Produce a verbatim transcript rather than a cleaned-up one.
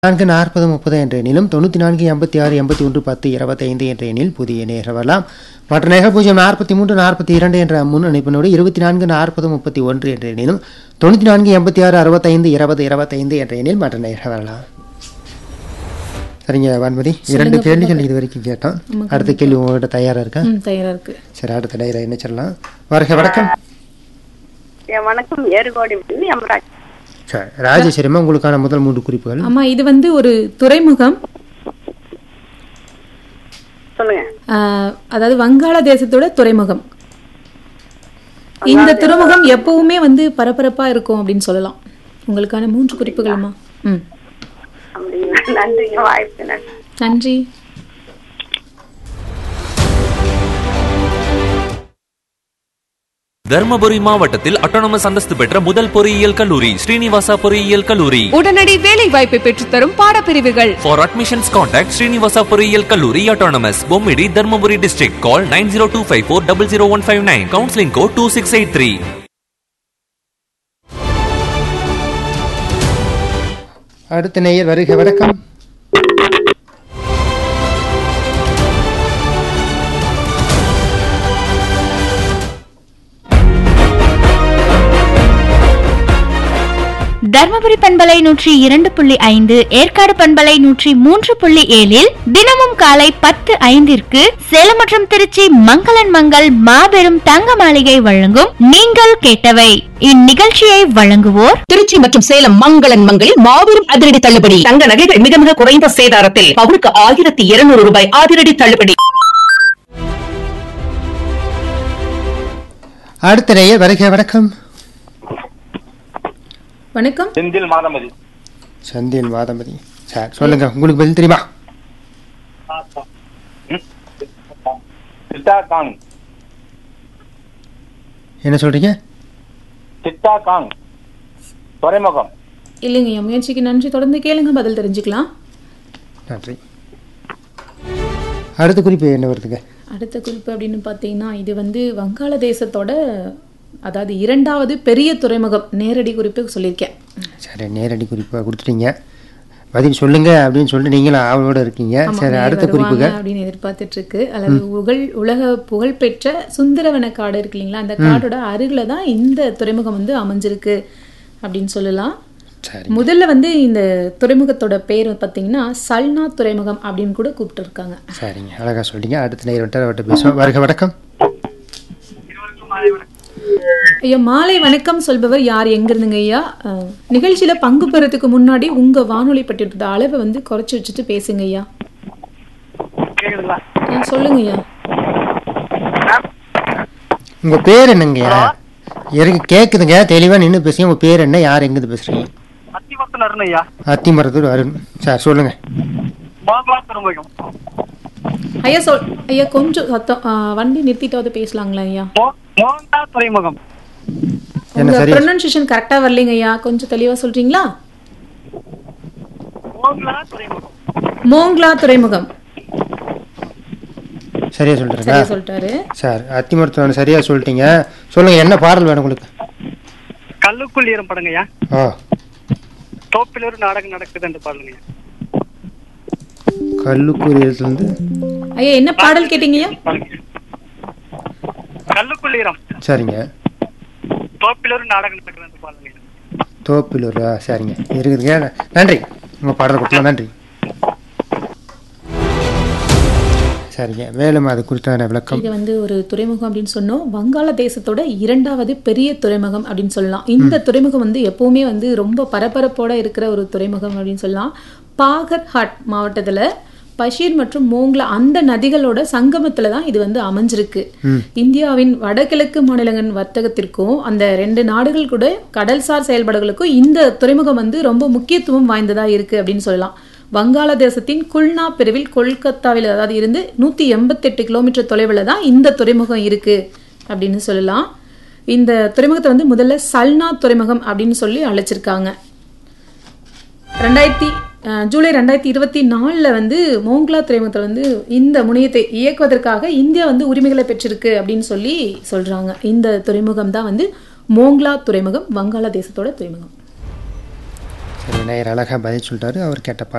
நான்கு நாற்பது முப்பது என்ற எண்ணிலும் தொண்ணூற்றி நான்கு எண்பத்தி ஆறு எண்பத்தி ஒன்று பத்து இருபத்தைந்து என்ற எண்ணில் புதிய நேரம் வரலாம். மற்ற நேரம் பூஜ்ஜியம் நாற்பத்தி மூன்று நாற்பத்தி இரண்டு என்ற முன் இணைப்பினோடு இருபத்தி நான்கு நாற்பது முப்பத்தி ஒன்று என்ற எண்ணிலும் தொண்ணூற்றி நான்கு எண்பத்தி ஆறு அறுபத்தைந்து இருபது இருபத்தைந்து என்ற எண்ணில் மற்ற நேரம் வரலாம். சரிங்க வான்மதி, இரண்டு கேள்விகள் இது வரைக்கும் கேட்டோம். அடுத்த கேள்வி உங்கள்கிட்ட தயாரா இருக்கா? தயாரா இருக்கு. சரி, அடுத்த நேரம் என்ன சொல்லலாம்? வருக வணக்கம். வணக்கம், ஏறுகோடி அமராஜ். சரி, ராஜேஸ்வரிமா, உங்களுக்கான முதல் மூன்று குறிப்புகள். ஆமா, இது வந்து ஒரு துறைமுகம். சொல்லுங்க. அதாவது வங்காளதேசத்தோட துறைமுகம். இந்த துறைமுகம் எப்பவுமே வந்து பரபரப்பா இருக்கும் அப்படின்னு சொல்லலாம். உங்களுக்கான மூன்று குறிப்புகளுமா? ம், நன்றிங்க, வாய்ப்பு நன்றி. தர்மபுரி மாவட்டத்தில் அட்டானமஸ் அந்தஸ்து பெற்ற முதல் பொறியியல் கல்லூரி ஸ்ரீனிவாசா பொறியியல் கல்லூரி. உடனடி வேலை வாய்ப்பை பெற்றுத்தரும் பாடப்பிரிவுகள். For admissions contact ஸ்ரீனிவாசா பொறியியல் கல்லூரி autonomous, Bommidi, Dharmapuri district. Call nine zero two five four zero zero one five nine. Counseling code two six eight three. அடுத்த நேயர் வருக வணக்கம். தர்மபுரி பண்பலை நூற்றி இரண்டு புள்ளி ஐந்து, ஏற்காடு பண்பலை நூற்றி மூன்று புள்ளி ஏழில் தினமும் காலை பத்து ஐந்திற்கு சேலம் மற்றும் திருச்சி மங்களன் மங்கள் மாபெரும் தங்க மாளிகை வழங்கும் நீங்கள் கேட்டவை. இந்நிகழ்ச்சியை வழங்குவோர் திருச்சி மற்றும் சேலம் மங்களன் மங்களில் மாபெரும் அதிரடி தள்ளுபடி. தங்க நகைகள் மிக மிக குறைந்த சேதாரத்தில் பவுனுக்கு ஆயிரத்தி இருநூறு ரூபாய் அதிரடி தள்ளுபடி. அடுத்த நேயர் வருக வணக்கம். வணக்கம். செந்தில் மாதமதி. செந்தில் மாதமதி சார், சொல்லுங்க, உங்களுக்கு பதில் தெரியுமா? சிட்டாகாங். என்ன சொல்றீங்க? சிட்டாகாங் துறைமுகம். இல்லைங்க, என் முயற்சிக்கு நன்றி. தொடர்ந்து கேளுங்க, பதில் தெரிஞ்சுக்கலாம். நன்றி. அடுத்த குறிப்பு என்ன வருதுங்க? அடுத்த குறிப்பு அப்படின்னு பார்த்தீங்கன்னா, இது வந்து வங்காளதேசத்தோட அதாவது இரண்டாவது பெரிய துறைமுகம். நேரடி குறிப்பு சொல்லியிருக்கேன். சரி, நேரடி குறிப்பாக கொடுத்துட்டீங்க. பதில் சொல்லுங்க அப்படின்னு சொல்லிட்டு நீங்களும் ஆவலோட இருக்கீங்க. சரி, அடுத்த குறிப்புகள் அப்படின்னு எதிர்பார்த்துட்டு இருக்கு. அல்லது உகழ் உலக புகழ்பெற்ற சுந்தரவன காடு இருக்கு இல்லைங்களா, அந்த காடோட அருகில தான் இந்த துறைமுகம் வந்து அமைஞ்சிருக்கு அப்படின்னு சொல்லலாம். முதல்ல வந்து இந்த துறைமுகத்தோட பேர் பார்த்தீங்கன்னா சல்னா துறைமுகம் அப்படின்னு கூட கூப்பிட்டு இருக்காங்க. சரிங்க, அழகா சொல்றீங்க. அடுத்த நேரம் அவர்கிட்ட பேசுவோம். வருக வணக்கம். ஐயா, மாலை வணக்கம் சொல்பவர் யார், எங்க இருந்துங்க ஐயா? நிகழ்ச்சியில பங்கு பெறதுக்கு முன்னாடி உங்க வானொலி பட்டிருந்த அளவை வந்து குறைச்சு வச்சுட்டு பேசுங்க ஐயா. சொல்லுங்க ஐயா. உங்க பேர் என்னங்கய்யா? எனக்கு கேக்குதுங்க, தெளிவா நின்று பேசுங்க. உங்க பேர் என்ன, யார், எங்க இருந்து பேசுறீங்க? அத்திமரத்தூர் அருண் சார், சொல்லுங்க. ஐயா சொல் ஐயா, கொஞ்சம் சத்தம், வண்டி நிறுத்திட்டாவது பேசலாங்களா ஐயா? துறைமுகம். உங்க ப்ரொனன்சியேஷன் கரெக்டா வரலங்க ஐயா, கொஞ்சம் தெளிவா சொல்றீங்களா? மோங்லா துறைமுகம். சரியா சொல்றீங்க? சரியா சொல்லிட்டாரு சார். அத்திமரத்தூர் சரியா சொல்லிட்டீங்க. சொல்லுங்க, என்ன பாடல் வேணும் உங்களுக்கு? கல்லுக்குள் ஈரம் படங்கய்யா. ஆ, தோப்பில் ஒரு நாடகம் நடக்குது என்று பாருங்க. கல்லுக்குள் ஈரத்துல இருந்து ஐயா என்ன பாடல் கேட்டீங்கய்யா? கல்லுக்குள் ஈரம். சரிங்க. தோப்பில் ஒரு நாடகம் நடக்குது என்று பாருங்க. தோப்பிலூரா? சரிங்க, இருக்குதுங்க. நன்றி, உங்க பாடல் கொடுத்தலாம். நன்றி. சரிங்க, மேலும் அது குறித்தான விளக்கம். இது வந்து ஒரு துறைமுகம் அப்படின்னு சொன்னோம். வங்காளதேசத்தோட இரண்டாவது பெரிய துறைமுகம் அப்படின்னு சொல்லலாம். இந்த துறைமுகம் வந்து எப்பவுமே வந்து ரொம்ப பரபரப்போட இருக்கிற ஒரு துறைமுகம் அப்படின்னு சொல்லலாம். பாகர்ஹாட் மாவட்டத்துல பஷீர் மற்றும் மோங்லா அந்த நதிகளோட சங்கமத்துல தான் இது வந்து அமைஞ்சிருக்கு. இந்தியாவின் வடகிழக்கு மாநிலங்களின் வர்த்தகத்திற்கும் அந்த ரெண்டு நாடுகள் கூட கடல்சார் செயல்பாடுகளுக்கும் இந்த துறைமுகம் வந்து ரொம்ப முக்கியத்துவம் வாய்ந்ததா இருக்கு அப்படின்னு சொல்லலாம். வங்காளதேசத்தின் குல்னா பிரிவில் கொல்கத்தாவில் அதாவது இருந்து நூத்தி எண்பத்தி எட்டு கிலோமீட்டர் தொலைவில் தான் இந்த துறைமுகம் இருக்கு அப்படின்னு சொல்லலாம். இந்த துறைமுகத்தை வந்து முதல்ல சல்னா துறைமுகம் அப்படின்னு சொல்லி அழைச்சிருக்காங்க. ரெண்டாயிரத்தி ஜூலை ரெண்டாயிரத்தி இருபத்தி நாலுல வந்து மோங்லா துறைமுகத்தை வந்து இந்த முனையத்தை இயக்குவதற்காக இந்தியா வந்து உரிமைகளை பெற்றிருக்கு அப்படின்னு சொல்லி சொல்றாங்க. இந்த துறைமுகம் தான் வந்து மோங்லா துறைமுகம், வங்காளதேசத்தோட துறைமுகம். சரி, நேயர் அழகாக பதில் சொல்லிட்டாரு. அவர் கேட்ட